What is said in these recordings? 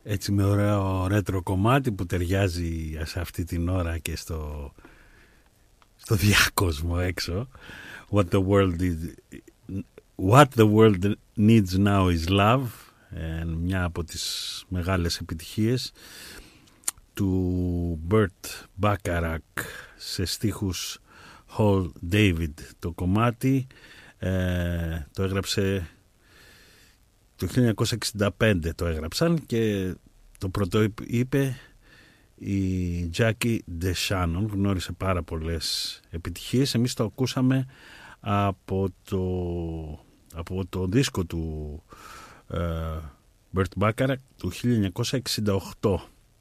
Έτσι με ωραίο ρέτρο κομμάτι που ταιριάζει σε αυτή την ώρα και στο διάκοσμο έξω. What the world needs now is love. Μια από τις μεγάλες επιτυχίες του Burt Bacharach σε στίχους Hall David. Το κομμάτι το έγραψε το 1965, το έγραψαν και το πρώτο είπε η Jackie DeShannon. Γνώρισε πάρα πολλές επιτυχίες. Εμείς το ακούσαμε από το δίσκο του Burt Bacharach του 1968.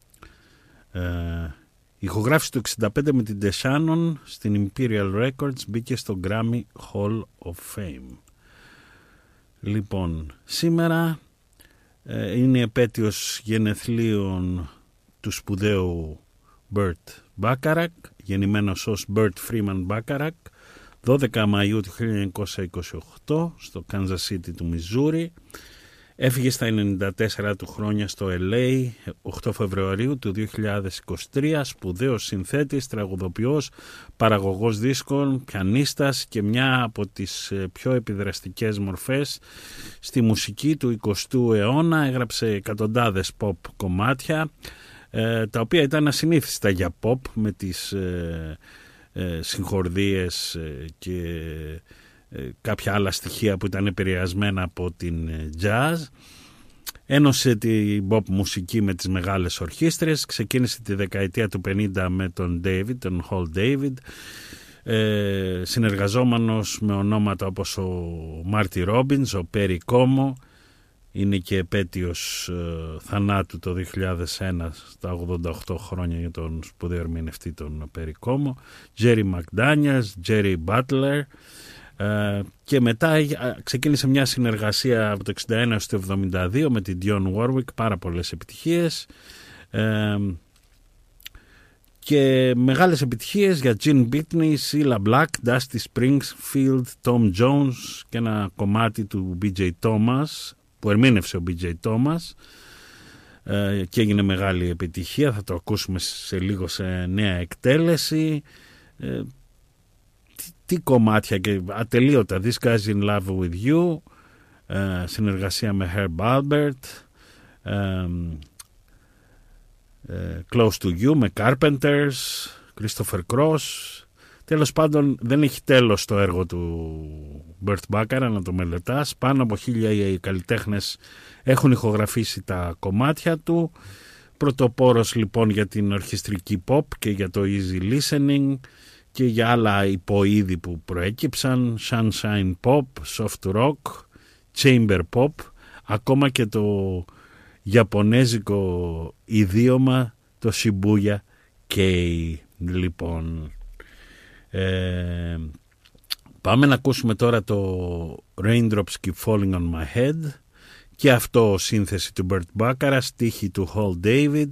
Η ηχογράφηση του 1965 με την DeShannon στην Imperial Records μπήκε στο Grammy Hall of Fame. Λοιπόν, σήμερα είναι η επέτειος γενεθλίων του σπουδαίου Burt Bacharach, γεννημένος ως Burt Freeman Bacharach, 12 Μαΐου του 1928 στο Kansas City του Μιζούρι. Έφυγε στα 94 του χρόνια στο LA 8 Φεβρουαρίου του 2023, σπουδαίος συνθέτης, τραγουδοποιός, παραγωγός δίσκων, πιανίστας και μια από τις πιο επιδραστικές μορφές στη μουσική του 20ου αιώνα. Έγραψε εκατοντάδες pop κομμάτια, τα οποία ήταν ασυνήθιστα για pop, με τις συγχορδίες και κάποια άλλα στοιχεία που ήταν επηρεασμένα από την jazz. Ένωσε την pop μουσική με τις μεγάλες ορχήστρες. Ξεκίνησε τη δεκαετία του 50 με τον David, τον Hall David, συνεργαζόμενος με ονόματα όπως ο Marty Robbins, ο Perry Como. Είναι και επέτειος θανάτου το 2001 στα 88 χρόνια για τον σπουδαίο ερμηνευτή τον Perry Como, Jerry McDaniels, Jerry Butler. Και μετά ξεκίνησε μια συνεργασία από το 61 στο 72 με την Dionne Warwick, πάρα πολλές επιτυχίες και μεγάλες επιτυχίες για Gene Pitney, Cilla Black, Dusty Springfield, Tom Jones και ένα κομμάτι του B.J. Thomas που ερμήνευσε ο B.J. Thomas και έγινε μεγάλη επιτυχία. Θα το ακούσουμε σε λίγο σε νέα εκτέλεση. Τι κομμάτια και ατελείωτα. This Guy's in Love with You, συνεργασία με Herb Alpert, Close to You με Carpenters, Christopher Cross. Τέλος πάντων δεν έχει τέλος το έργο του Burt Bacharach, να το μελετάς. Πάνω από 1000 καλλιτέχνες έχουν ηχογραφήσει τα κομμάτια του. Πρωτοπόρος λοιπόν για την ορχιστρική pop και για το easy listening και για άλλα υποείδη που προέκυψαν, sunshine pop, soft rock, chamber pop, ακόμα και το ιαπωνέζικο ιδίωμα, το Shibuya Kei. Λοιπόν, πάμε να ακούσουμε τώρα το Raindrops Keep Falling on My Head, και αυτό σύνθεση του Burt Bacharach, στίχη του Hall David,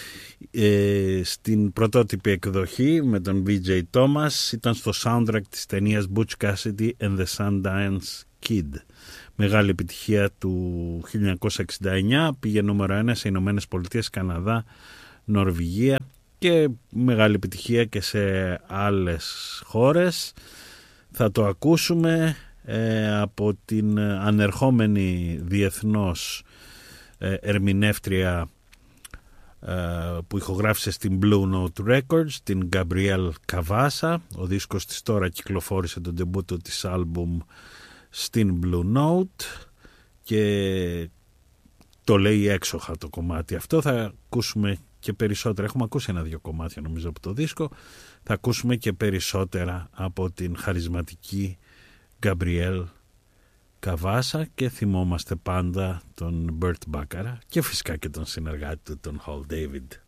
στην πρωτότυπη εκδοχή με τον V.J. Thomas. Ήταν στο soundtrack της ταινίας Butch Cassidy and the Sundance Kid. Μεγάλη επιτυχία του 1969, πήγε νούμερο 1 σε Ηνωμένες Πολιτείες, Καναδά, Νορβηγία και μεγάλη επιτυχία και σε άλλες χώρες. Θα το ακούσουμε από την ανερχόμενη διεθνώς ερμηνεύτρια που ηχογράφησε στην Blue Note Records, την Gabrielle Cavassa. Ο δίσκος της τώρα κυκλοφόρησε τον ντεμπούτο της άλμπουμ στην Blue Note και το λέει έξοχα το κομμάτι αυτό. Θα ακούσουμε και περισσότερα. Έχουμε ακούσει 1-2 κομμάτια νομίζω από το δίσκο. Θα ακούσουμε και περισσότερα από την χαρισματική Gabrielle Cavassa και θυμόμαστε πάντα τον Burt Bacharach και φυσικά και τον συνεργάτη του τον Hall David.